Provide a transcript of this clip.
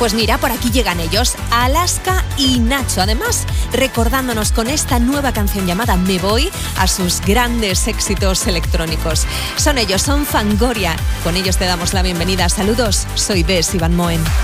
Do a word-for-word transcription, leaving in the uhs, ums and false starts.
Pues mira, por aquí llegan ellos, Alaska y Nacho. Además, recordándonos con esta nueva canción llamada Me Voy a sus grandes éxitos electrónicos. Son ellos, son Fangoria. Con ellos te damos la bienvenida. Saludos, soy Bess Van Moen.